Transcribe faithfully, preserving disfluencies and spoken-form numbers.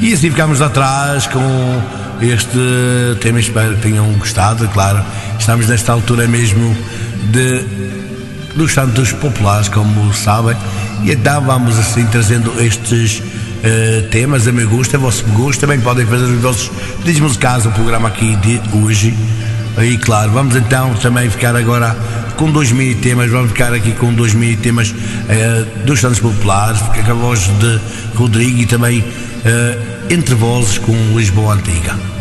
E assim ficámos atrás com este tema. Espero que tenham gostado, claro. Estamos nesta altura mesmo de, dos santos populares, como sabem. E então vamos assim trazendo estes uh, temas. A meu gosto, a vosso gosto. Também podem fazer os vossos pedidos musicais ao programa aqui de hoje. E claro, vamos então também ficar agora com dois mini temas. Vamos ficar aqui com dois mini temas uh, dos santos populares. Fica com a voz de Rodrigo e também uh, Entre Vozes com Lisboa Antiga.